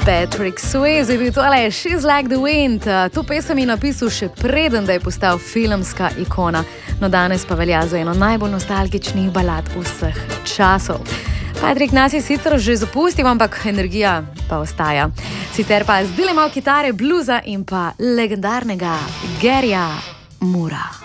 Patrick Swayze je bil tole She's Like the Wind. To pesem je napisal še preden, da je postal filmska ikona. No danes pa velja za eno najbolj nostalgičnih balad vseh časov. Patrick nas je sicer že zapustil, ampak energija pa ostaja. Sicer pa zdaj le malo kitare, bluza in pa legendarnega Garyja Moorea.